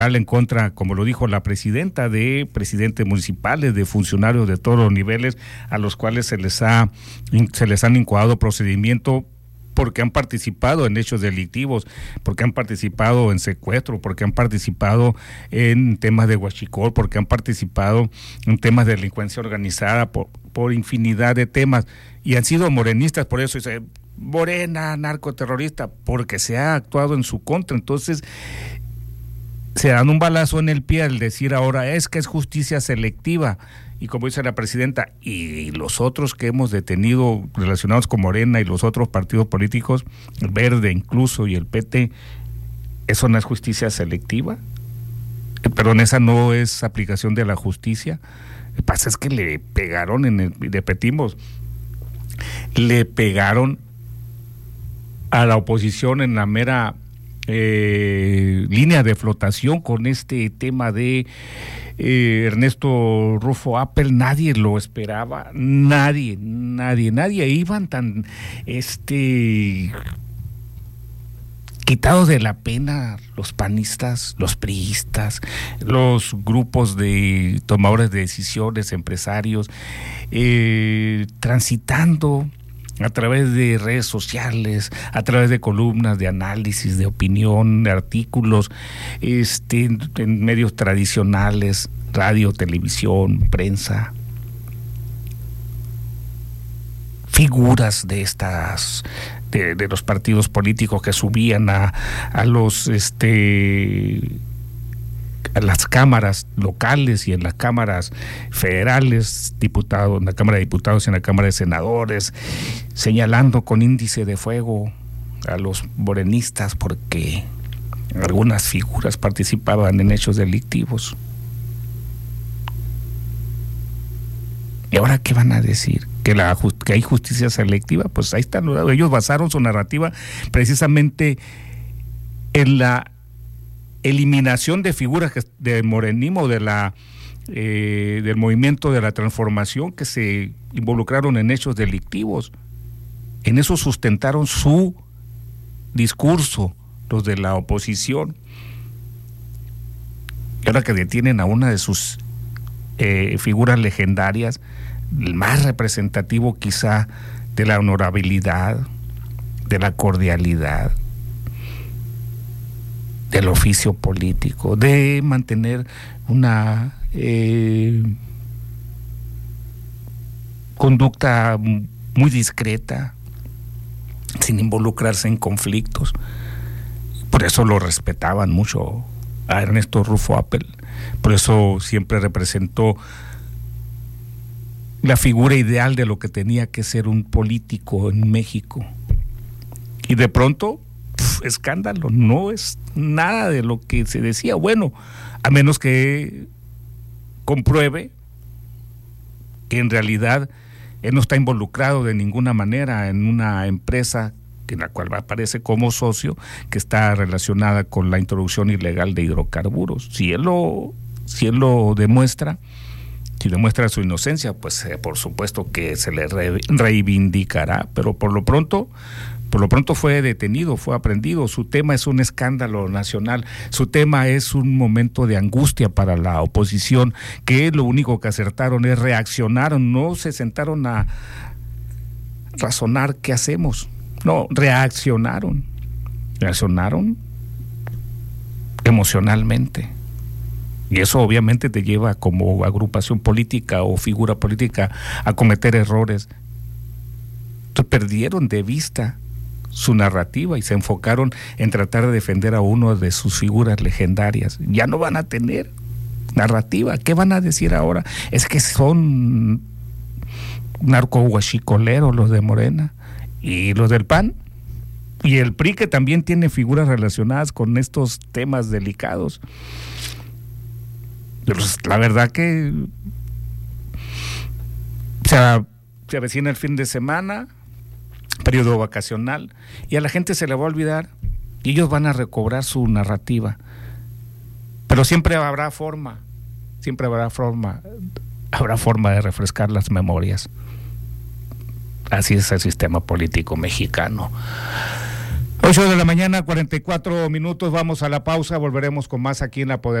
en contra, como lo dijo la presidenta, de presidentes municipales, de funcionarios de todos los niveles, a los cuales se les han incoado procedimiento porque han participado en hechos delictivos, porque han participado en secuestro, porque han participado en temas de huachicol, porque han participado en temas de delincuencia organizada, por infinidad de temas, y han sido morenistas. Por eso dice Morena, narcoterrorista, porque se ha actuado en su contra. Entonces se dan un balazo en el pie al decir ahora es justicia selectiva. Y como dice la presidenta, y los otros que hemos detenido relacionados con Morena y los otros partidos políticos, el Verde incluso y el PT, ¿eso no es justicia selectiva? Perdón, esa no es aplicación de la justicia. Lo que pasa es que le pegaron, repetimos, le pegaron a la oposición en la mera línea de flotación con este tema de Ernesto Rufo Appel. Nadie lo esperaba, nadie. Iban tan quitados de la pena los panistas, los priistas, los grupos de tomadores de decisiones, empresarios, transitando a través de redes sociales, a través de columnas de análisis, de opinión, de artículos, en medios tradicionales, radio, televisión, prensa, figuras de estas de los partidos políticos que subían a las cámaras locales y en las cámaras federales, diputados, en la Cámara de Diputados y en la Cámara de Senadores, señalando con índice de fuego a los morenistas porque algunas figuras participaban en hechos delictivos. ¿Y ahora qué van a decir? ¿Que hay justicia selectiva? Pues ahí están. Ellos basaron su narrativa precisamente en la eliminación de figuras del morenismo, del movimiento de la transformación, que se involucraron en hechos delictivos. En eso sustentaron su discurso los de la oposición. Y ahora que detienen a una de sus figuras legendarias, el más representativo quizá de la honorabilidad, de la cordialidad, del oficio político, de mantener una conducta muy discreta, sin involucrarse en conflictos. Por eso lo respetaban mucho a Ernesto Rufo Appel, por eso siempre representó la figura ideal de lo que tenía que ser un político en México. Y de pronto, escándalo, no es nada de lo que se decía. Bueno, a menos que compruebe que en realidad él no está involucrado de ninguna manera en una empresa en la cual aparece como socio, que está relacionada con la introducción ilegal de hidrocarburos. Si él lo demuestra, si demuestra su inocencia, pues por supuesto que se le reivindicará, pero por lo pronto fue detenido, fue aprehendido. Su tema es un escándalo nacional, su tema es un momento de angustia para la oposición, que lo único que acertaron es reaccionaron, no se sentaron a razonar qué hacemos, no, reaccionaron emocionalmente. Y eso obviamente te lleva como agrupación política o figura política a cometer errores. Entonces perdieron de vista su narrativa y se enfocaron en tratar de defender a uno de sus figuras legendarias. Ya no van a tener narrativa. ¿Qué van a decir ahora? Es que son narcohuachicoleros los de Morena y los del PAN y el PRI, que también tiene figuras relacionadas con estos temas delicados. La verdad que se avecina el fin de semana, periodo vacacional, y a la gente se le va a olvidar y ellos van a recobrar su narrativa. Pero siempre habrá forma de refrescar las memorias. Así es el sistema político mexicano. 8 de la mañana, 44 minutos, vamos a la pausa, volveremos con más aquí en La Poderosa.